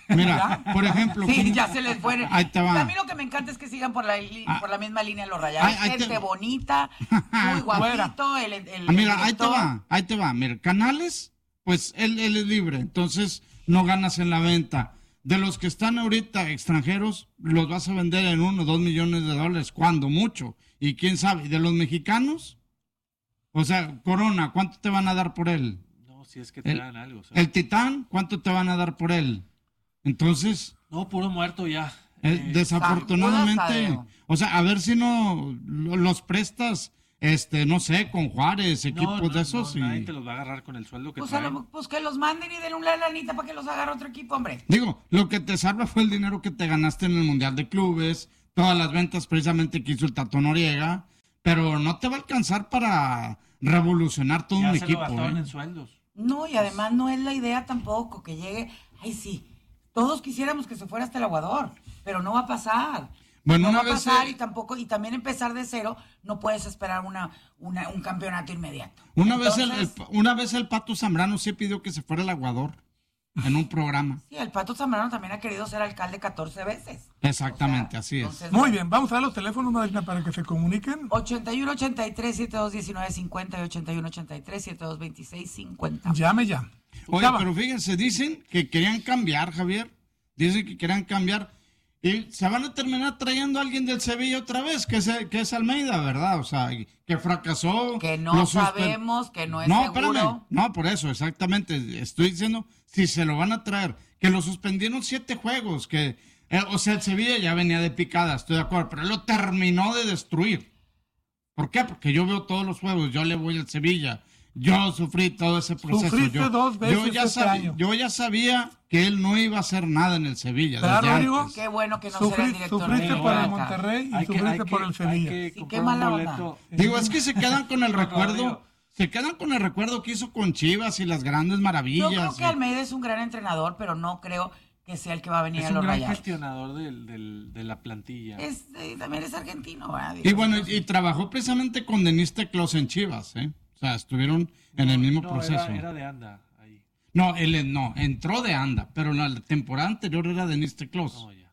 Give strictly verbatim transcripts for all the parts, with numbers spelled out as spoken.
Mira, por ejemplo... Sí, ¿cómo? ya se les fue. Ahí te va. A mí lo que me encanta es que sigan por la, li- Ah. por la misma línea los Rayados. Ahí- ahí Gente te- bonita, muy guapito. El, el, el Ah, mira, ahí te director. va, ahí te va. Mira, Canales, pues él, él es libre, entonces no ganas en la venta. De los que están ahorita extranjeros, los vas a vender en uno o dos millones de dólares, cuando mucho. Y quién sabe, ¿y de los mexicanos? O sea, Corona, ¿cuánto te van a dar por él? No, si es que te El- dan algo. ¿sabes? El Titán, ¿cuánto te van a dar por él? Entonces, No, puro muerto ya. eh, Eh, desafortunadamente, Saludos, o sea, a ver si no lo- los prestas, este, no sé, con Juárez, equipos no, no, de esos. no, y... nadie te los va a agarrar con el sueldo que Pues, a traen. lo- pues que los manden y den una lanita para que los agarre otro equipo, hombre. Digo, lo que te salva fue el dinero que te ganaste en el Mundial de Clubes, todas las ventas precisamente que hizo el Tato Noriega, pero no te va a alcanzar para revolucionar todo Ya un se equipo. lo gastaron ¿eh? en sueldos. No, y además no es la idea tampoco que llegue. Ay, sí, todos quisiéramos que se fuera hasta el aguador, pero no va a pasar. Bueno, no una va a vez, pasar eh, y tampoco, y también empezar de cero, no puedes esperar una, una un campeonato inmediato. Una, vez el, el- Entonces, una vez el Pato Zambrano sí pidió que se fuera el aguador en un programa. sí, el Pato Zambrano también ha querido ser alcalde catorce veces. Exactamente, O sea, así es. entonces, Muy bien, vamos a dar los teléfonos, Marina, para que se comuniquen. ochenta y uno ochenta y tres setenta y dos diecinueve cincuenta y ochenta y uno ochenta y tres setenta y dos veintiséis cincuenta. Llame ya. Oye, Chava. pero fíjense, dicen que querían cambiar, Javier. Dicen que querían cambiar. Y se van a terminar trayendo a alguien del Sevilla otra vez, que es, que es Almeida, ¿verdad? O sea, que fracasó. Que no lo suspen- sabemos, que no es No, seguro. espérame. No, por eso, exactamente. Estoy diciendo, si se lo van a traer, que lo suspendieron siete juegos, que, eh, o sea, el Sevilla ya venía de picada, estoy de acuerdo, pero él lo terminó de destruir. ¿Por qué? Porque yo veo todos los juegos, yo le voy al Sevilla. Yo sufrí todo ese proceso. Sufriste yo, dos veces yo ya este sabía, año. yo ya sabía que él no iba a hacer nada en el Sevilla. ¿Verdad, desde Rodrigo? antes. Qué bueno que no será el Sufriste, director. sufriste de por el Oaxaca. Monterrey y Hay que- sufriste hay por que- el Sevilla. hay que Sí, comprar qué un mala boleto. Digo, es que se quedan con el recuerdo, Rodrigo. se quedan con el recuerdo que hizo con Chivas y las grandes Yo maravillas. creo que y- Almeida es un gran entrenador, pero no creo que sea el que va a venir Es a un los gran Rayados. gestionador del, del, de la plantilla. Es, eh, también es argentino, ¿verdad? Y bueno, y, y trabajó precisamente con Denis Teclos en Chivas, ¿eh? O sea, estuvieron en el mismo no, proceso. Era, era de anda ahí. No, él no, entró de anda, pero la temporada anterior era Denis Teclos. No, ya.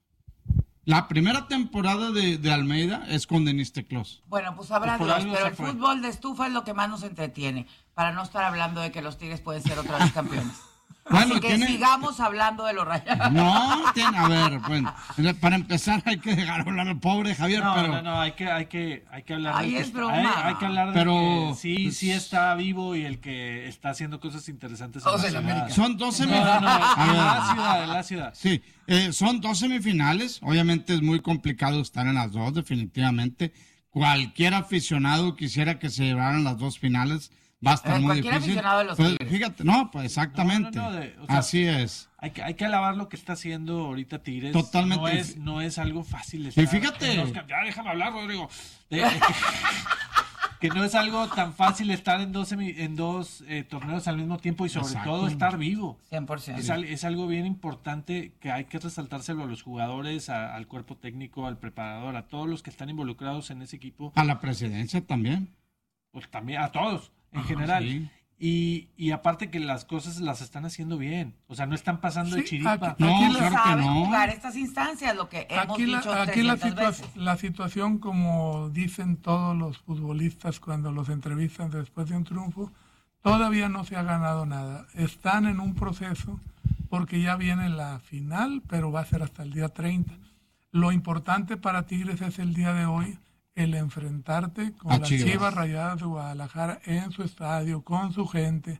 La primera temporada de, de Almeida es con Denis Teclos. Bueno, pues habrá Pues por Dios, algo pero se el fue. fútbol de estufa es lo que más nos entretiene, para no estar hablando de que los Tigres pueden ser otra vez campeones. Bueno, Así que tiene- sigamos hablando de los Rayados. No, tiene, a ver, bueno, para empezar hay que dejar hablar al pobre Javier, No, pero... no, no, hay que, hay que, hay que hablar Ay, del que es está- broma. hay, hay que hablar Pero, de que sí, pues- sí está vivo y el que está haciendo cosas interesantes en Todos la en ciudad. América. Son dos No, no, semifinales. no, en la ciudad, en la ciudad. Sí, eh, son dos semifinales. Obviamente es muy complicado estar en las dos, definitivamente. Cualquier aficionado quisiera que se llevaran las dos finales. Va a estar Eh, muy cualquier difícil. aficionado de los Pues, Tigres. fíjate, no, pues exactamente. No, no, no, de- o sea, Así es. Hay que, hay que alabar lo que está haciendo ahorita Tigres. Totalmente. No es, no es algo fácil. Y estar fíjate- en dos cam- ya déjame hablar, Rodrigo. De- de que, que no es algo tan fácil estar en dos, semi- en dos eh, torneos al mismo tiempo y sobre Exacto. todo estar vivo. cien por ciento. Es, al- es algo bien importante que hay que resaltárselo a los jugadores, a- al cuerpo técnico, al preparador, a todos los que están involucrados en ese equipo, A la presidencia también. pues también a todos en Ajá, general. sí. Y, y aparte que las cosas las están haciendo bien, o sea, no están pasando de Sí, chiripa. aquí- No, aquí Y la- claro que saben no. jugar estas instancias, lo que hemos Aquí, la, dicho aquí la, trescientas situa- veces. la situación, como dicen todos los futbolistas cuando los entrevistan después de un triunfo, todavía no se ha ganado nada. Están en un proceso porque ya viene la final, pero va a ser hasta el día treinta. Lo importante para Tigres es el día de hoy, el enfrentarte con A las Chivas. Chivas Rayadas de Guadalajara en su estadio, con su gente.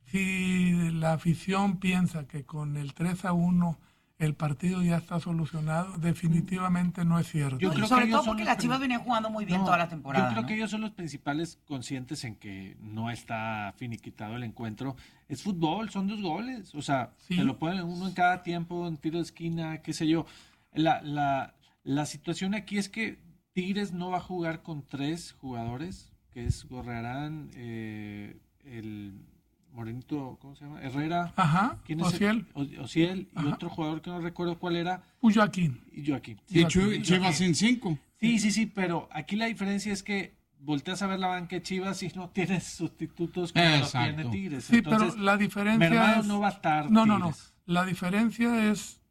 Si la afición piensa que con el tres a uno el partido ya está solucionado, definitivamente no es cierto. Yo No, y creo que sobre ellos todo son porque los las Chivas prim- venían jugando muy bien No, toda la temporada. Yo creo ¿no? que ellos son los principales conscientes en que no está finiquitado el encuentro. Es fútbol, son dos goles. O sea, Sí. te lo ponen uno en cada tiempo, en tiro de esquina, qué sé yo. La, la, la situación aquí es que Tigres no va a jugar con tres jugadores, que es Gorrearán, eh, el Morenito, ¿cómo se llama? Herrera. Ajá, ¿Quién es Ociel, el? O- Ociel y Ajá. otro jugador que no recuerdo cuál era. Joaquín. Y Joaquín. Y Sí, Chu- aquí- Chivas sin cinco. Sí, sí, sí, pero aquí la diferencia es que volteas a ver la banca de Chivas y no tienes sustitutos como los Exacto. tiene Tigres. Sí, Entonces, pero la diferencia Mercado es... no va a estar. No, no, no. Tigres. La diferencia es